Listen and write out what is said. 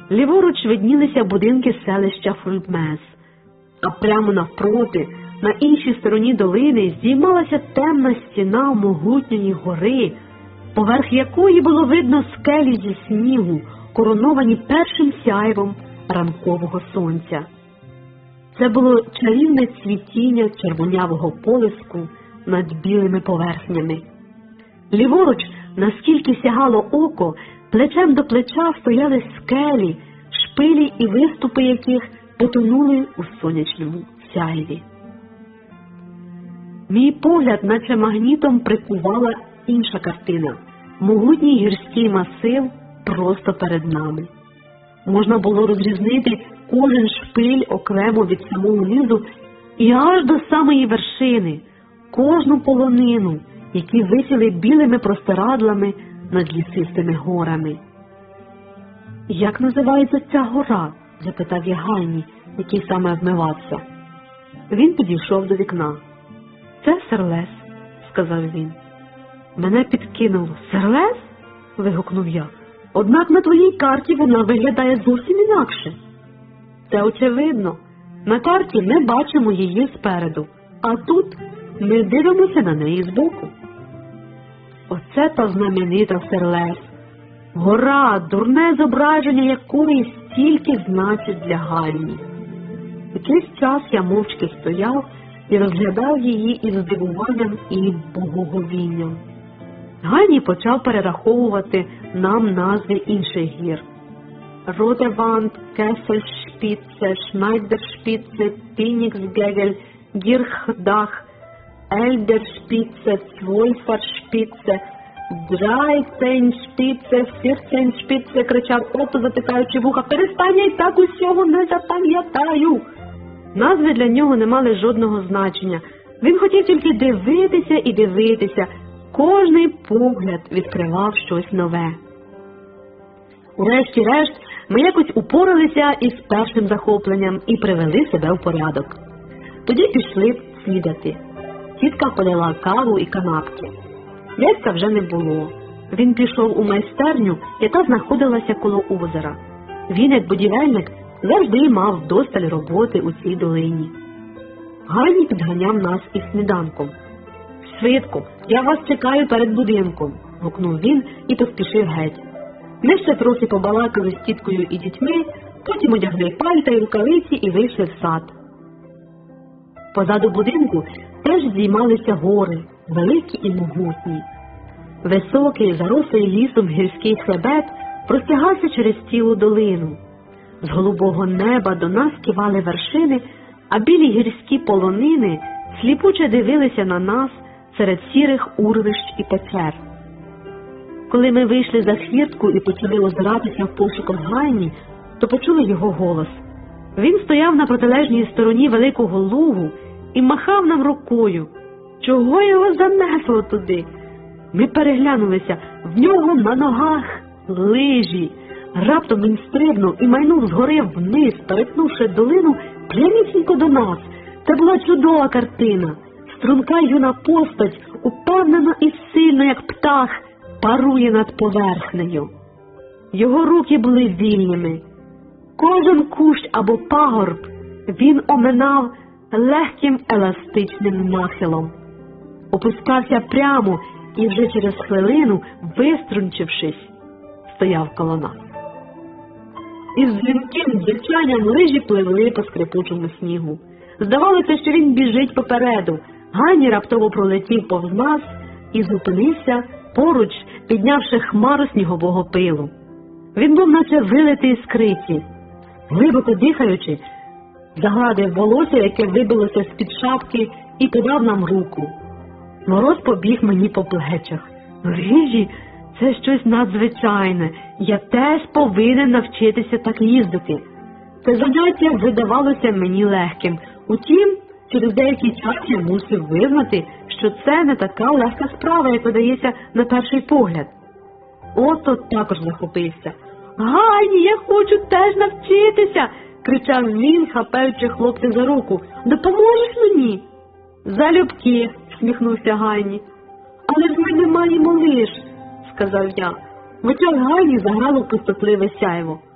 Ліворуч виднілися будинки селища Фульмес, а прямо навпроти, на іншій стороні долини, здіймалася темна стіна могутньої гори, поверх якої було видно скелі зі снігу, короновані першим сяйвом ранкового сонця. Це було чарівне цвітіння червонявого полиску над білими поверхнями. Ліворуч, наскільки сягало око, плечем до плеча стояли скелі, шпилі і виступи яких потонули у сонячному сяйві. Мій погляд наче магнітом прикувала інша картина – могутній гірський масив просто перед нами. Можна було розрізнити кожен шпиль окремо від самого низу і аж до самої вершини, кожну полонину, які висіли білими простирадлами над лісистими горами. «Як називається ця гора?» – запитав я Ганні, який саме вмивався. Він підійшов до вікна. «Це Серлес», – сказав він. Мене підкинуло. «Серлес?» – вигукнув я. «Однак на твоїй карті вона виглядає зовсім інакше». «Це очевидно. На карті ми бачимо її спереду, а тут ми дивимося на неї збоку». Оце та знаменита Серлес. Гора, дурне зображення якої стільки значить для Ганні. Якийсь час я мовчки стояв і розглядав її із здивуванням і боговінням. Ганні почав перераховувати нам назви інших гір. Родеванд, Кесельшпіце, Шнайдершпіце, Пініксгегель, Гірхдах, Ельдершпіце, Цвольфаршпіце, Драйцейншпіце, Фірцейншпіце, кричав Отто, затикаючи вуха. «Перестань, я й так усього не запам'ятаю!» Назви для нього не мали жодного значення. Він хотів тільки дивитися і дивитися. Кожний погляд відкривав щось нове. Урешті-решт ми якось упоралися із першим захопленням і привели себе в порядок. Тоді пішли снідати. Тітка подала каву і канапки. Дядька вже не було. Він пішов у майстерню, яка знаходилася коло озера. Він, як будівельник, завжди мав вдосталь роботи у цій долині. Ганні підганяв нас із сніданком. «Швидко, я вас чекаю перед будинком», – гукнув він і поспішив геть. Ми ще трохи побалакали з тіткою і дітьми, потім одягли пальта і рукавиці і вийшли в сад. Позаду будинку теж здіймалися гори, великі і могутні. Високий, зарослий лісом гірський хребет простягався через цілу долину. З голубого неба до нас кивали вершини, а білі гірські полонини сліпуче дивилися на нас серед сірих урвищ і печер. Коли ми вийшли за хвіртку і почали озиратися в пошуках Ганні, то почули його голос. Він стояв на протилежній стороні великого лугу і махав нам рукою. Чого його занесло туди? Ми переглянулися. В нього на ногах лижі. Раптом він стрибнув і майнув згори вниз, перетнувши долину прямісінько до нас. Це була чудова картина. Струнка юна постать, упевнено і сильно, як птах, парує над поверхнею. Його руки були вільними. Кожен кущ або пагорб він оминав легким еластичним нахилом. Опускався прямо і вже через хвилину, виструнчившись, стояв коло нас. Із дзвінким дзичанням лижі пливли по скрипучому снігу. Здавалося, що він біжить попереду. Ганні раптово пролетів повз нас і зупинився поруч, піднявши хмару снігового пилу. Він був наче вилитий з криці. Глибоко дихаючи, загладив волосся, яке вибилося з-під шапки, і подав нам руку. Мороз побіг мені по плечах. Лижі – це щось надзвичайне. Я теж повинен навчитися так їздити. Це заняття видавалося мені легким. Утім, через деякий час я мусив визнати, що це не така легка справа, як видається на перший погляд. Отто також захопився. «Ганні, я хочу теж навчитися!» – кричав він, хапаючи хлопця за руку. «Допоможеш мені?» «Залюбки!» – всміхнувся Ганні. «Але ж ми не маємо лиж!» – сказав я. В очах Ганні заграло пустотливе сяйво.